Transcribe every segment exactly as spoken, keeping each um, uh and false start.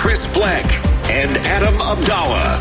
Chris Black and Adam Abdallah.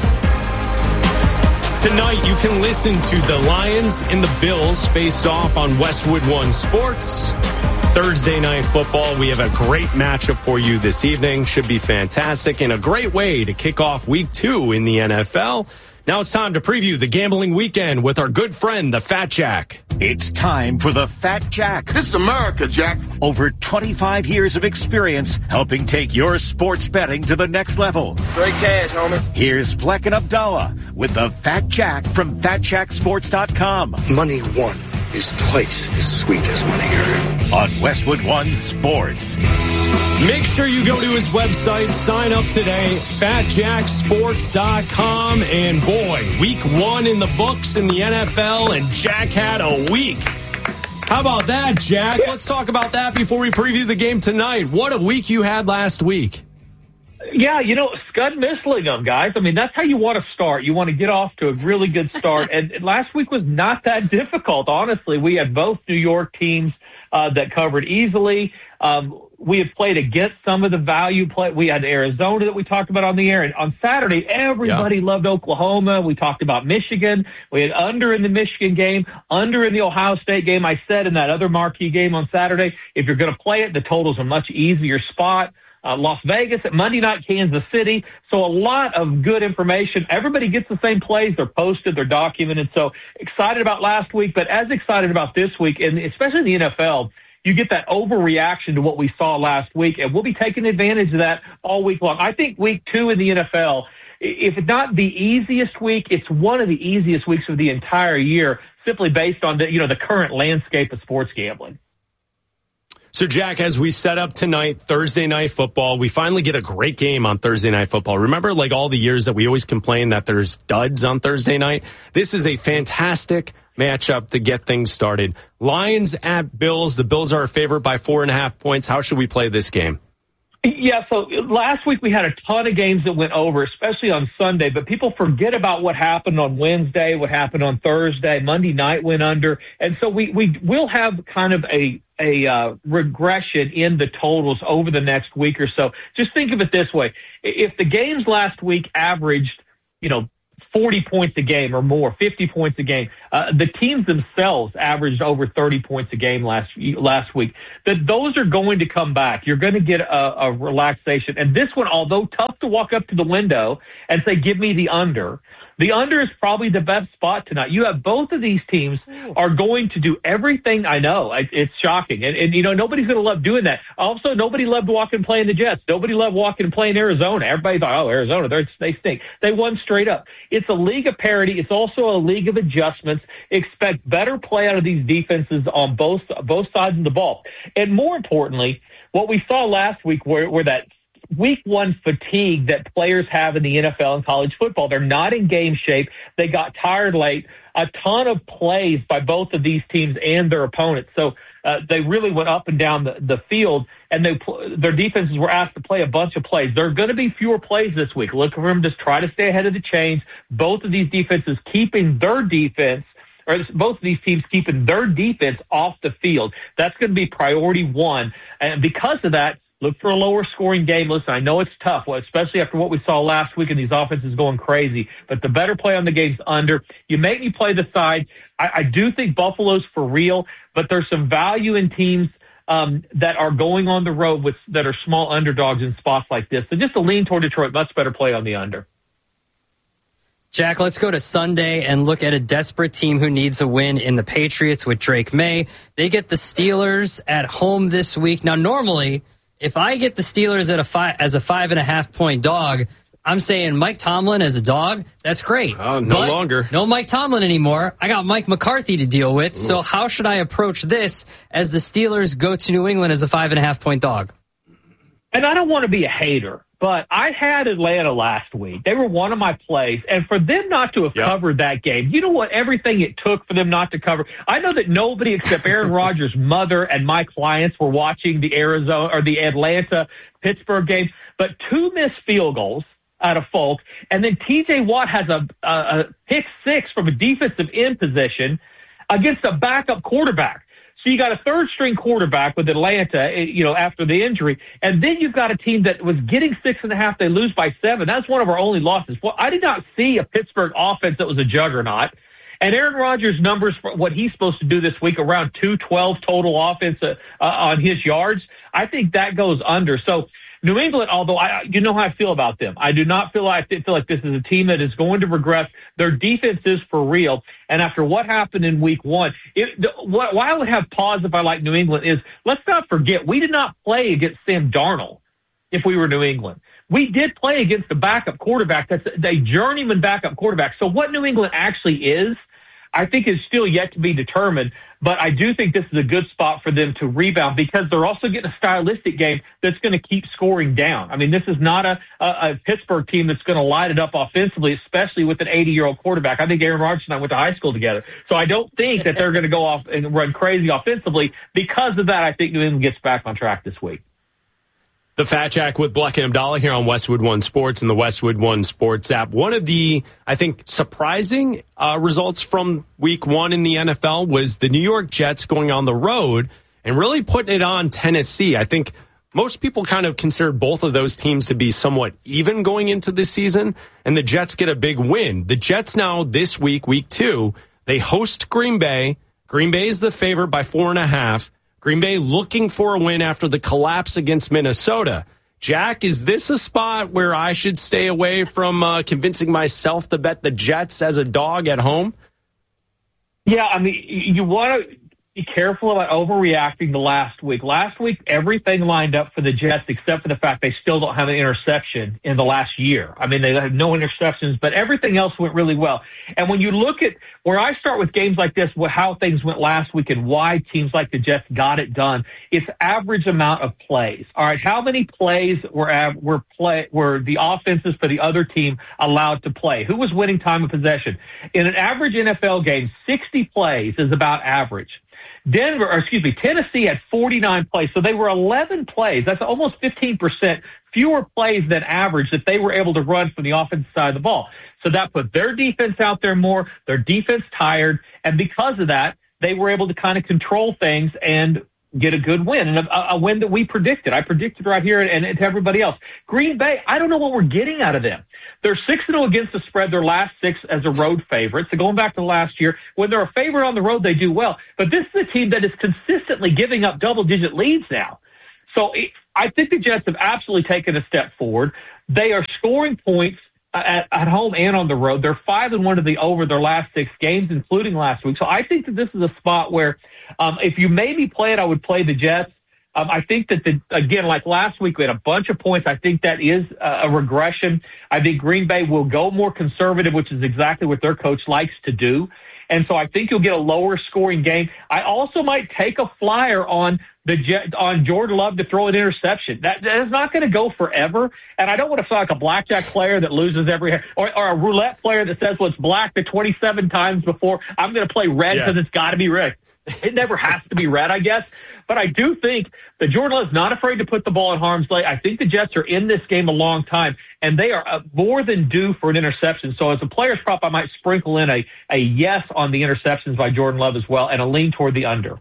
Tonight, you can listen to the Lions and the Bills face off on Westwood One Sports. Thursday night football. We have a great matchup for you this evening. Should be fantastic and a great way to kick off week two in the N F L. Now it's time to preview the gambling weekend with our good friend, the Fat Jack. It's time for the Fat Jack. This is America, Jack. Over twenty-five years of experience helping take your sports betting to the next level. Straight cash, homie. Here's Black and Abdallah with the Fat Jack from fat jack sports dot com. Money won is twice as sweet as money earned. On Westwood One Sports. Make sure you go to his website, sign up today, fat jack sports dot com. And boy, week one in the books in the N F L, and Jack had a week. How about that, Jack? Let's talk about that before we preview the game tonight. What a week you had last week. Yeah, you know, Scud Mislingham, guys. I mean, that's how you want to start. You want to get off to a really good start. And last week was not that difficult, honestly. We had both New York teams uh, that covered easily. Um, we had played against some of the value play. We had Arizona that we talked about on the air. And on Saturday, everybody yeah. loved Oklahoma. We talked about Michigan. We had under in the Michigan game, under in the Ohio State game. I said in that other marquee game on Saturday, if you're going to play it, the total's a much easier spot. Uh, Las Vegas at Monday night, Kansas City. So a lot of good information. Everybody gets the same plays. They're posted. They're documented. So excited about last week, but as excited about this week, and especially in the N F L, you get that overreaction to what we saw last week, and we'll be taking advantage of that all week long. I think week two in the N F L, if it's not the easiest week, it's one of the easiest weeks of the entire year, simply based on the, you know, the current landscape of sports gambling. So, Jack, as we set up tonight, Thursday Night Football, we finally get a great game on Thursday Night Football. Remember, like all the years that we always complain that there's duds on Thursday night? This is a fantastic matchup to get things started. Lions at Bills. The Bills are a favorite by four and a half points. How should we play this game? Yeah, so last week we had a ton of games that went over, especially on Sunday, but people forget about what happened on Wednesday, what happened on Thursday. Monday night went under. And so we, we will have kind of a, a uh, regression in the totals over the next week or so. Just think of it this way. If the games last week averaged, you know, forty points a game or more, fifty points a game. Uh, the teams themselves averaged over thirty points a game last last week. That those are going to come back. You're going to get a, a relaxation. And this one, although tough to walk up to the window and say, give me the under, the under is probably the best spot tonight. You have both of these teams are going to do everything. I know it's shocking. And, and you know, nobody's going to love doing that. Also, nobody loved walking and playing the Jets. Nobody loved walking and playing Arizona. Everybody thought, oh, Arizona, they're, they stink. They won straight up. It's a league of parity. It's also a league of adjustments. Expect better play out of these defenses on both, both sides of the ball. And more importantly, what we saw last week were, were that week one fatigue that players have in the N F L and college football. They're not in game shape. They got tired late. A ton of plays by both of these teams and their opponents. So uh, they really went up and down the, the field, and they their defenses were asked to play a bunch of plays. There are going to be fewer plays this week. Look for them to try to stay ahead of the chains. Both of these defenses keeping their defense, or both of these teams keeping their defense off the field. That's going to be priority one. And because of that, look for a lower scoring game. Listen, I know it's tough, especially after what we saw last week and these offenses going crazy, but the better play on the game's under. You make me play the side. I, I do think Buffalo's for real, but there's some value in teams um, that are going on the road with that are small underdogs in spots like this. So just a lean toward Detroit, much better play on the under. Jack, let's go to Sunday and look at a desperate team who needs a win in the Patriots with Drake May. They get the Steelers at home this week. Now, normally, if I get the Steelers at a five, as a five and a half point dog, I'm saying Mike Tomlin as a dog, that's great. Oh, no but longer. No Mike Tomlin anymore. I got Mike McCarthy to deal with. Ooh. So how should I approach this as the Steelers go to New England as a five and a half point dog? And I don't want to be a hater, but I had Atlanta last week. They were one of my plays. And for them not to have yep. covered that game, you know what? Everything it took for them not to cover. I know that nobody except Aaron Rodgers' mother and my clients were watching the Arizona or the Atlanta Pittsburgh game, but two missed field goals out of Folk. And then T J Watt has a, a, a pick six from a defensive end position against a backup quarterback. So you got a third-string quarterback with Atlanta, you know, after the injury, and then you've got a team that was getting six and a half. They lose by seven. That's one of our only losses. Well, I did not see a Pittsburgh offense that was a juggernaut. And Aaron Rodgers' numbers for what he's supposed to do this week, around two twelve total offense uh, uh, on his yards, I think that goes under. So New England, although I, you know how I feel about them, I do not feel like, I feel like this is a team that is going to regress. Their defense is for real. And after what happened in week one, it, the, what, why I would have pause if I like New England is, let's not forget, we did not play against Sam Darnold if we were New England. We did play against a backup quarterback that's a journeyman backup quarterback. So what New England actually is, I think is still yet to be determined. But I do think this is a good spot for them to rebound because they're also getting a stylistic game that's going to keep scoring down. I mean, this is not a, a, a Pittsburgh team that's going to light it up offensively, especially with an eighty-year-old quarterback. I think Aaron Rodgers and I went to high school together. So I don't think that they're going to go off and run crazy offensively. Because of that, I think New England gets back on track this week. The Fat Jack with Bleck and Abdallah here on Westwood One Sports and the Westwood One Sports app. One of the, I think, surprising uh, results from week one in the N F L was the New York Jets going on the road and really putting it on Tennessee. I think most people kind of consider both of those teams to be somewhat even going into this season, and the Jets get a big win. The Jets now, this week, week two, they host Green Bay. Green Bay is the favorite by four and a half. Green Bay looking for a win after the collapse against Minnesota. Jack, is this a spot where I should stay away from uh, convincing myself to bet the Jets as a dog at home? Yeah, I mean, you want to be careful about overreacting to last week. Last week, everything lined up for the Jets except for the fact they still don't have an interception in the last year. I mean, they have no interceptions, but everything else went really well. And when you look at where I start with games like this, how things went last week and why teams like the Jets got it done, it's average amount of plays. All right, how many plays were were play were the offenses for the other team allowed to play? Who was winning time of possession? In an average N F L game, sixty plays is about average. Denver, or excuse me, Tennessee had forty-nine plays, so they were eleven plays. That's almost fifteen percent fewer plays than average that they were able to run from the offensive side of the ball. So that put their defense out there more, their defense tired, and because of that, they were able to kind of control things and get a good win, and a, a win that we predicted. I predicted right here and, and to everybody else. Green Bay, I don't know what we're getting out of them. They're six and oh against the spread, their last six as a road favorite. So going back to last year, when they're a favorite on the road, they do well. But this is a team that is consistently giving up double-digit leads now. So it, I think the Jets have absolutely taken a step forward. They are scoring points at, at home and on the road. They're five and one to the over their last six games, including last week. So I think that this is a spot where um, if you maybe play it, I would play the Jets. Um, I think that, the, again, like last week, we had a bunch of points. I think that is a, a regression. I think Green Bay will go more conservative, which is exactly what their coach likes to do. And so I think you'll get a lower scoring game. I also might take a flyer on the Jet, on Jordan Love to throw an interception. That, that is not going to go forever. And I don't want to sound like a blackjack player that loses every, or, or a roulette player that says, well, it's black the twenty-seven times before. I'm going to play red because yeah. it's got to be red. It never has to be red, I guess. But I do think that Jordan Love is not afraid to put the ball in harm's way. I think the Jets are in this game a long time, and they are more than due for an interception. So as a player's prop, I might sprinkle in a, a yes on the interceptions by Jordan Love as well and a lean toward the under.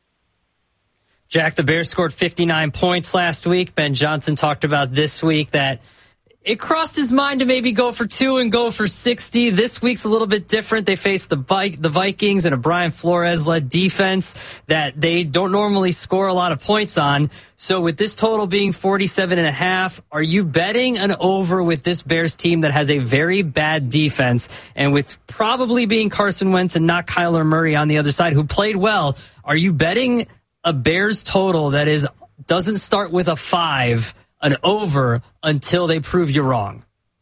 Jack, the Bears scored fifty-nine points last week. Ben Johnson talked about this week that it crossed his mind to maybe go for two and go for sixty. This week's a little bit different. They face the the Vikings and a Brian Flores-led defense that they don't normally score a lot of points on. So with this total being forty-seven and a half, are you betting an over with this Bears team that has a very bad defense and with probably being Carson Wentz and not Kyler Murray on the other side, who played well? Are you betting a Bears total that is doesn't start with a five, an over, until they prove you wrong?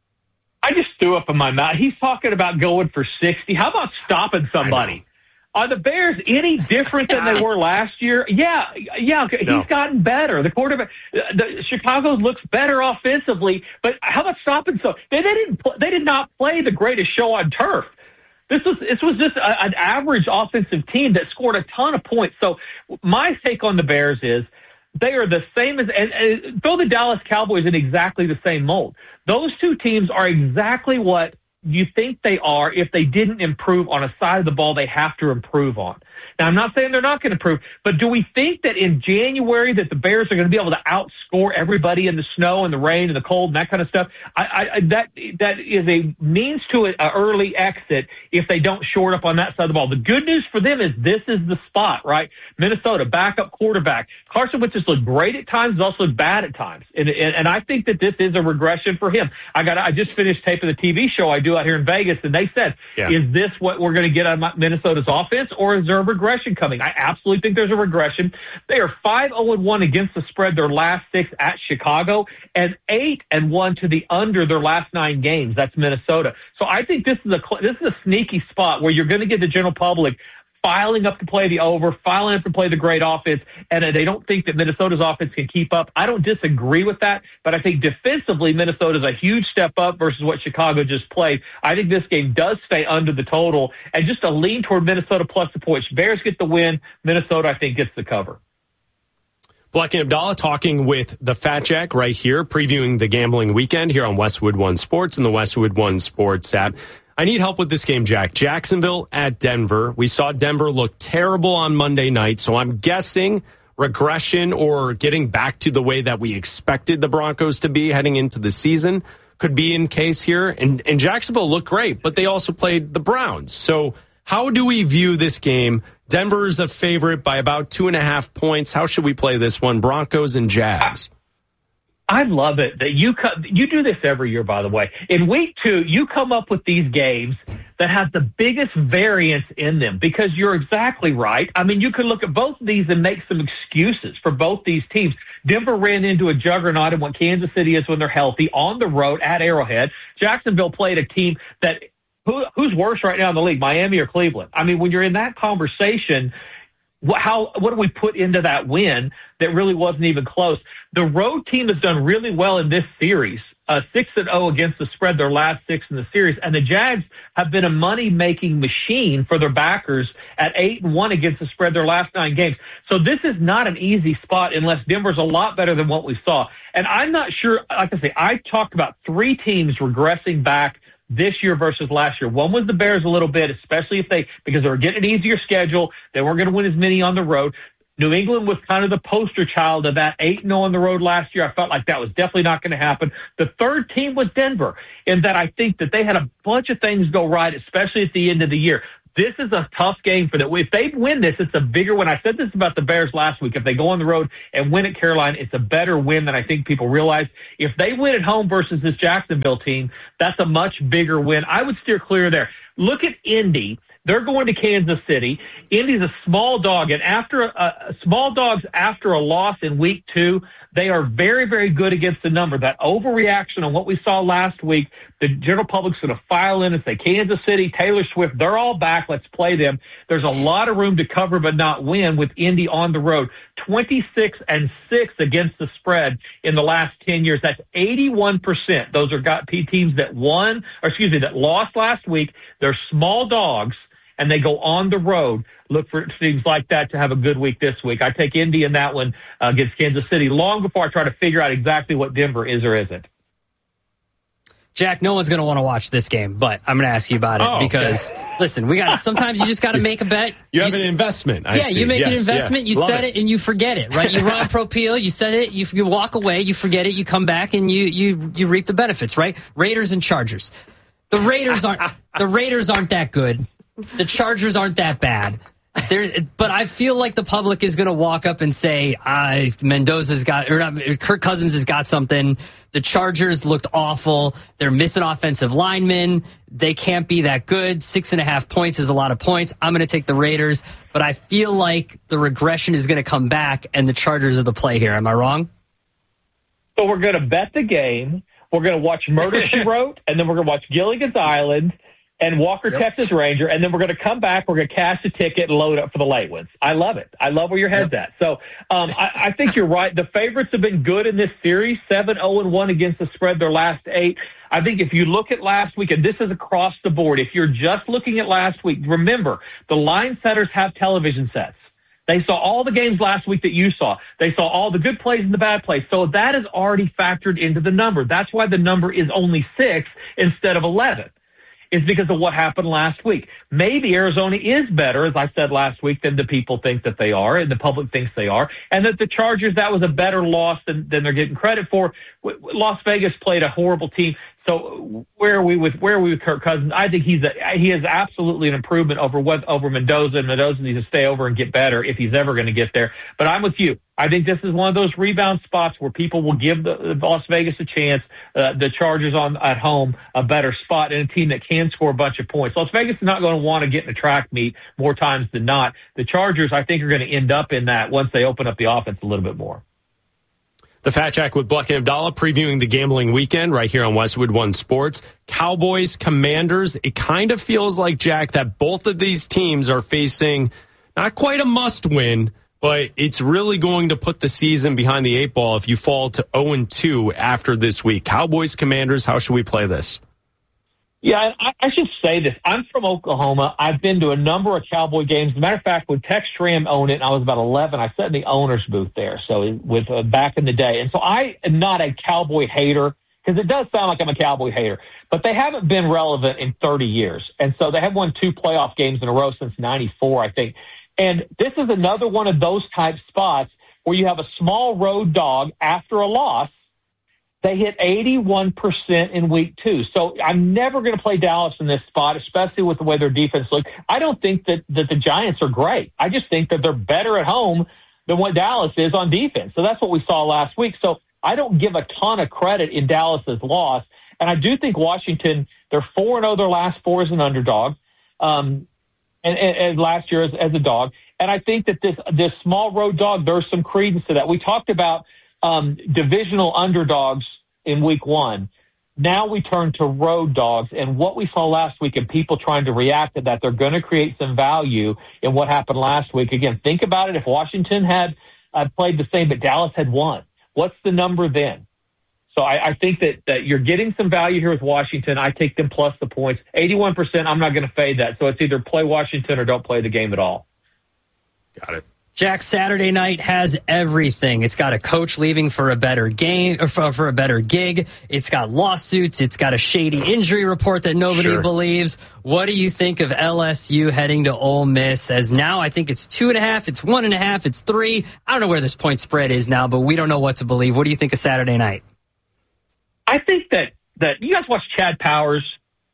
I just threw up in my mouth. He's talking about going for sixty. How about stopping somebody? Are the Bears any different than they were last year? Yeah, yeah. He's no. gotten better. The quarterback, the Chicago looks better offensively. But how about stopping some? They, they didn't. They did not play the greatest show on turf. This was this was just a, an average offensive team that scored a ton of points. So my take on the Bears is they are the same as, and, and throw the Dallas Cowboys in exactly the same mold. Those two teams are exactly what you think they are if they didn't improve on a side of the ball they have to improve on. Now, I'm not saying they're not going to improve, but do we think that in January that the Bears are going to be able to outscore everybody in the snow and the rain and the cold and that kind of stuff? I, I, that that is a means to an early exit if they don't short up on that side of the ball. The good news for them is this is the spot, right? Minnesota, backup quarterback. Carson Wentz has looked great at times, also bad at times. And, and, and I think that this is a regression for him. I got I just finished taping the T V show I do out here in Vegas, and they said, yeah. is this what we're going to get out of Minnesota's offense, or is there a regression coming? I absolutely think there's a regression. They are five oh one against the spread their last six at Chicago, and eight and one to the under their last nine games. That's Minnesota. So I think this is a this is a sneaky spot where you're going to get the general public filing up to play the over, filing up to play the great offense, and they don't think that Minnesota's offense can keep up. I don't disagree with that, but I think defensively Minnesota's a huge step up versus what Chicago just played. I think this game does stay under the total, and just a lean toward Minnesota plus the points. Bears get the win. Minnesota, I think, gets the cover. Black and Abdallah talking with the Fat Jack right here, previewing the gambling weekend here on Westwood One Sports and the Westwood One Sports app. I need help with this game, Jack. Jacksonville at Denver. We saw Denver look terrible on Monday night, so I'm guessing regression or getting back to the way that we expected the Broncos to be heading into the season could be in case here. And, and Jacksonville looked great, but they also played the Browns. So how do we view this game? Denver's a favorite by about two and a half points. How should we play this one? Broncos and Jags. I love it that you co- you do this every year, by the way. In week two, you come up with these games that have the biggest variance in them because you're exactly right. I mean, you could look at both of these and make some excuses for both these teams. Denver ran into a juggernaut in what Kansas City is when they're healthy on the road at Arrowhead. Jacksonville played a team that who, who's worse right now in the league, Miami or Cleveland? I mean, when you're in that conversation, How what do we put into that win that really wasn't even close? The road team has done really well in this series, uh, six and zero against the spread, their last six in the series, and the Jags have been a money making machine for their backers at eight and one against the spread, their last nine games. So this is not an easy spot unless Denver's a lot better than what we saw. And I'm not sure. Like I say, I talked about three teams regressing back this year versus last year. One was the Bears a little bit, especially if they, because they were getting an easier schedule. They weren't going to win as many on the road. New England was kind of the poster child of that eight and oh on the road last year. I felt like that was definitely not going to happen. The third team was Denver, in that I think that they had a bunch of things go right, especially at the end of the year. This is a tough game for them. If they win this, it's a bigger win. I said this about the Bears last week. If they go on the road and win at Carolina, it's a better win than I think people realize. If they win at home versus this Jacksonville team, that's a much bigger win. I would steer clear there. Look at Indy. They're going to Kansas City. Indy's a small dog, and after a, a small dogs after a loss in week two, they are very, very good against the number. That overreaction on what we saw last week, the general public's going to file in and say, Kansas City, Taylor Swift, they're all back. Let's play them. There's a lot of room to cover but not win with Indy on the road. twenty-six and six against the spread in the last ten years. That's eighty-one percent. Those are got teams that won, or excuse me, that lost last week. They're small dogs, and they go on the road. Look for teams like that to have a good week this week. I take Indy in that one uh, against Kansas City long before I try to figure out exactly what Denver is or isn't. Jack, no one's going to want to watch this game, but I'm going to ask you about it oh, because, okay. listen, we got sometimes you just got to make a bet. You have you, an investment. I yeah, see. you make yes, an investment, yeah. you Love set it. it, and you forget it, right? You run Pro Peel, you set it, you, you walk away, you forget it, you come back, and you you you reap the benefits, right? Raiders and Chargers. The Raiders aren't the Raiders aren't that good. The Chargers aren't that bad. There, but I feel like the public is going to walk up and say, ah, Mendoza's got, or not, Kirk Cousins has got something. The Chargers looked awful. They're missing offensive linemen. They can't be that good. Six and a half points is a lot of points. I'm going to take the Raiders, but I feel like the regression is going to come back and the Chargers are the play here. Am I wrong? So we're going to bet the game. We're going to watch Murder, She Wrote, and then we're going to watch Gilligan's Island and Walker, yep. Texas Ranger, and then we're going to come back, we're going to cash a ticket and load up for the late ones. I love it. I love where your head's yep. at. So um, I, I think you're right. The favorites have been good in this series, seven oh and one against the spread their last eight. I think if you look at last week, and this is across the board, if you're just looking at last week, remember, the line setters have television sets. They saw all the games last week that you saw. They saw all the good plays and the bad plays. So that is already factored into the number. That's why the number is only six instead of eleven. is because of what happened last week. Maybe Arizona is better, as I said last week, than the people think that they are and the public thinks they are, and that the Chargers, that was a better loss than, than they're getting credit for. Las Vegas played a horrible team. So where are we with where are we with Kirk Cousins? I think he's a, he is absolutely an improvement over what over Mendoza, and Mendoza needs to stay over and get better if he's ever going to get there. But I'm with you. I think this is one of those rebound spots where people will give the, the Las Vegas a chance. Uh, the Chargers on at home a better spot, and a team that can score a bunch of points. Las Vegas is not going to want to get in a track meet more times than not. The Chargers, I think, are going to end up in that once they open up the offense a little bit more. The Fat Jack with Buck and Abdallah previewing the gambling weekend right here on Westwood One Sports. Cowboys, Commanders. It kind of feels like, Jack, that both of these teams are facing not quite a must-win, but it's really going to put the season behind the eight ball if you fall to oh and two after this week. Cowboys, Commanders, how should we play this? Yeah, I, I should say this. I'm from Oklahoma. I've been to a number of Cowboy games. As a matter of fact, when Tex Schramm owned it, and I was about eleven, I sat in the owner's booth there. So with uh, back in the day, and so I am not a Cowboy hater because it does sound like I'm a Cowboy hater. But they haven't been relevant in thirty years, and so they have won two playoff games in a row since ninety-four, I think. And this is another one of those type spots where you have a small road dog after a loss. They hit eighty-one percent in week two. So I'm never going to play Dallas in this spot, especially with the way their defense looks. I don't think that, that the Giants are great. I just think that they're better at home than what Dallas is on defense. So that's what we saw last week. So I don't give a ton of credit in Dallas's loss. And I do think Washington, they're four and oh their last four as an underdog, um, and, and, and last year as, as a dog. And I think that this this small road dog, there's some credence to that. We talked about um, divisional underdogs in week one. Now we turn to road dogs, and what we saw last week and people trying to react to that, they're going to create some value in what happened last week. Again, think about it. If Washington had uh, played the same, but Dallas had won, what's the number then? So I, I think that, that you're getting some value here with Washington. I take them plus the points. eighty-one percent, I'm not going to fade that. So it's either play Washington or don't play the game at all. Got it. Jack, Saturday night has everything. It's got a coach leaving for a better game or for, for a better gig. It's got lawsuits. It's got a shady injury report that nobody Sure. believes. What do you think of L S U heading to Ole Miss? As now I think it's two and a half, it's one and a half, it's three. I don't know where this point spread is now, but we don't know what to believe. What do you think of Saturday night? I think that, that you guys watch Chad Powers.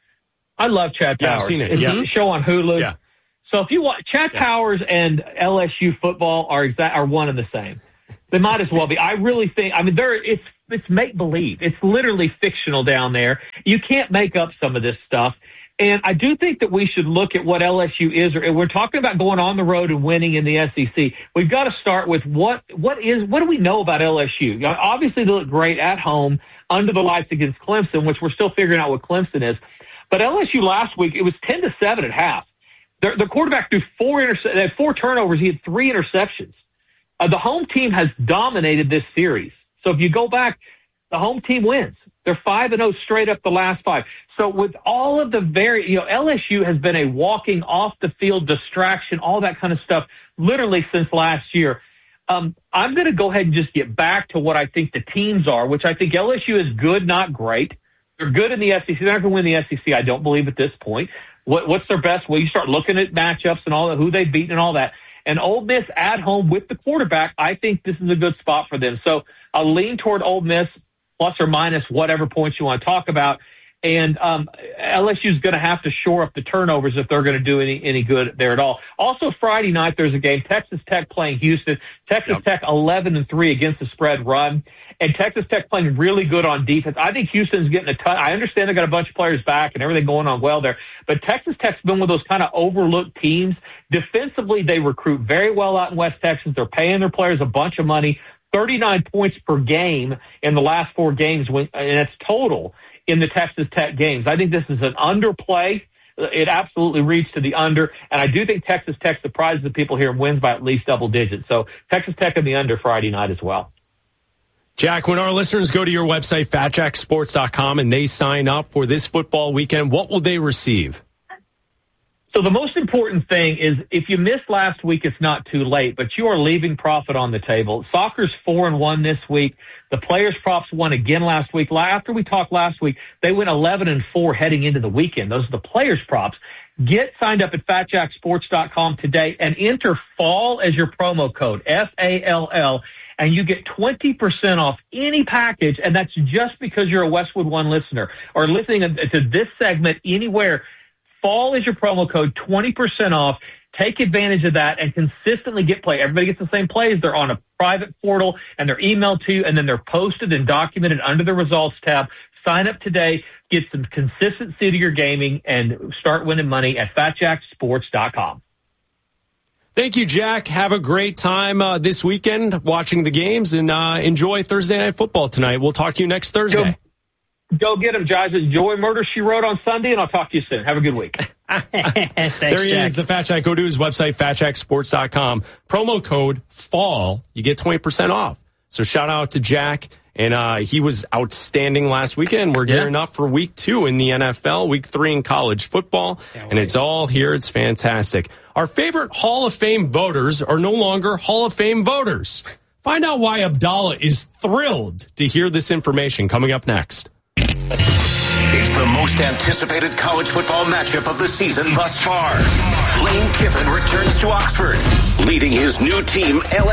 I love Chad Powers. Yeah, I've seen it. It's Yeah. a show on Hulu. Yeah. So if you watch Chad Yeah. Powers and L S U football are exact are one and the same. They might as well be. I really think. I mean, there it's it's make believe. It's literally fictional down there. You can't make up some of this stuff. And I do think that we should look at what L S U is. Or we're talking about going on the road and winning in the S E C. We've got to start with what what is what do we know about L S U? You know, obviously, they look great at home under the lights against Clemson, which we're still figuring out what Clemson is. But L S U last week, it was ten to seven at half. The, the quarterback threw four interce- they had four turnovers. He had three interceptions. Uh, the home team has dominated this series. So if you go back, the home team wins. They're five and oh straight up the last five. So with all of the very, you know, L S U has been a walking off the field distraction, all that kind of stuff, literally since last year. Um, I'm going to go ahead and just get back to what I think the teams are, which I think L S U is good, not great. They're good in the S E C. They're not going to win the S E C, I don't believe, at this point. What, what's their best? Well, you start looking at matchups and all that, who they've beaten and all that. And Ole Miss at home with the quarterback, I think this is a good spot for them. So I'll lean toward Ole Miss, plus or minus whatever points you want to talk about. And um, L S U is going to have to shore up the turnovers if they're going to do any any good there at all. Also, Friday night there's a game. Texas Tech playing Houston. Texas yep. Tech eleven and three against the spread run, and Texas Tech playing really good on defense. I think Houston's getting a ton. I understand they got a bunch of players back and everything going on well there, but Texas Tech's been one of those kind of overlooked teams. Defensively, they recruit very well out in West Texas. They're paying their players a bunch of money. thirty-nine points per game in the last four games, when, and it's total in the Texas Tech games. I think this is an underplay. It absolutely reads to the under, and I do think Texas Tech surprises the people here and wins by at least double digits. So Texas Tech in the under Friday night as well. Jack, when our listeners go to your website, fat jack sports dot com, and they sign up for this football weekend, what will they receive? So the most important thing is if you missed last week, it's not too late, but you are leaving profit on the table. Soccer's four and one this week. The players props won again last week. After we talked last week, they went eleven and four heading into the weekend. Those are the players props. Get signed up at fat jack sports dot com today and enter fall as your promo code, F A L L, and you get twenty percent off any package. And that's just because you're a Westwood One listener or listening to this segment anywhere. Fall is your promo code, twenty percent off. Take advantage of that and consistently get play. Everybody gets the same plays. They're on a private portal and they're emailed to you, and then they're posted and documented under the results tab. Sign up today, get some consistency to your gaming, and start winning money at fat jack sports dot com. Thank you, Jack. Have a great time uh, this weekend watching the games, and uh, enjoy Thursday Night Football tonight. We'll talk to you next Thursday. Go. Go get him, guys. Enjoy Murder, She Wrote on Sunday, and I'll talk to you soon. Have a good week. Thanks, there he Jack. is, the Fat Jack. Go to his website, fat jack sports dot com. Promo code FALL. You get twenty percent off. So shout out to Jack. And uh, he was outstanding last weekend. We're gearing yeah. up for week two in the N F L, week three in college football. And it's all here. It's fantastic. Our favorite Hall of Fame voters are no longer Hall of Fame voters. Find out why Abdallah is thrilled to hear this information coming up next. It's the most anticipated college football matchup of the season thus far. Lane Kiffin returns to Oxford, leading his new team, L A